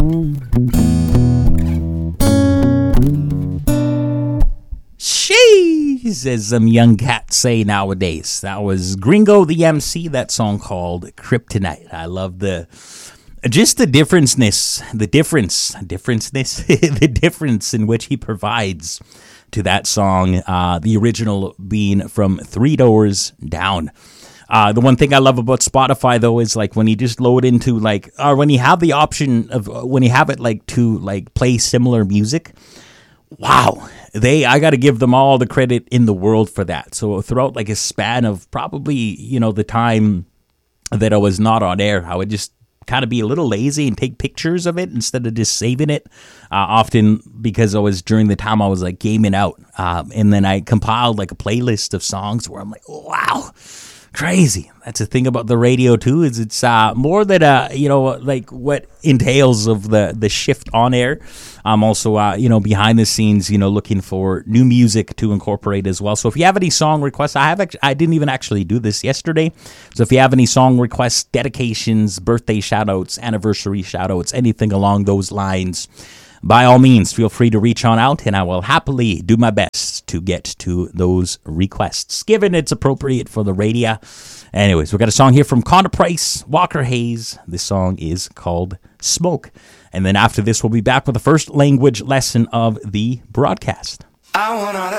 Sheesh, as some young cats say nowadays. That was Gringo the MC, that song called Kryptonite. I love the difference in which he provides to that song, the original being from Three Doors Down. The one thing I love about Spotify, though, is like when you just load into like, or when you have the option of, when you have it like to like play similar music, wow, I got to give them all the credit in the world for that. So throughout like a span of probably, the time that I was not on air, I would just kind of be a little lazy and take pictures of it instead of just saving it, often because I was during the time I was like gaming out, and then I compiled like a playlist of songs where I'm like, wow, crazy. That's the thing about the radio too, is it's more than like what entails of the shift on air. I'm also behind the scenes, looking for new music to incorporate as well. So if you have any song requests, I didn't even actually do this yesterday. So if you have any song requests, dedications, birthday shout outs, anniversary shout outs, anything along those lines, by all means, feel free to reach on out, and I will happily do my best to get to those requests, given it's appropriate for the radio. Anyways, we got a song here from Connor Price, Walker Hayes. This song is called Smoke. And then after this, we'll be back with the first language lesson of the broadcast. I wanna